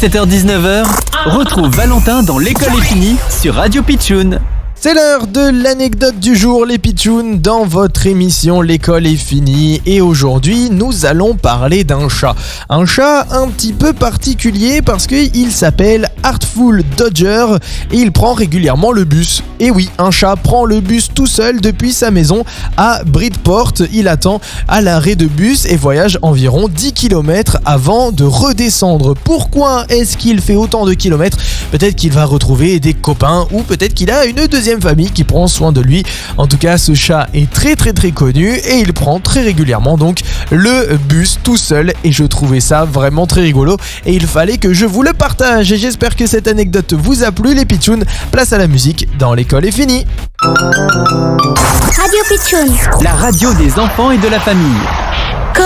17h-19h, retrouve Valentin dans L'école est finie sur Radio Pitchoun. C'est l'heure de l'anecdote du jour, les pitchouns, dans votre émission L'école est finie. Et aujourd'hui, nous allons parler d'un chat. Un chat un petit peu particulier parce qu'il s'appelle Artful Dodger et il prend régulièrement le bus. Et oui, un chat prend le bus tout seul depuis sa maison à Bridport. Il attend à l'arrêt de bus et voyage environ 10 km avant de redescendre. Pourquoi est-ce qu'il fait autant de kilomètres ? Peut-être qu'il va retrouver des copains ou peut-être qu'il a une deuxième famille qui prend soin de lui. En tout cas, ce chat est très connu et il prend très régulièrement donc le bus tout seul et je trouvais ça vraiment très rigolo et il fallait que je vous le partage et j'espère que cette anecdote vous a plu les pitchouns. Place à la musique dans L'école est finie. Radio Pitchoun, La radio des enfants et de la famille.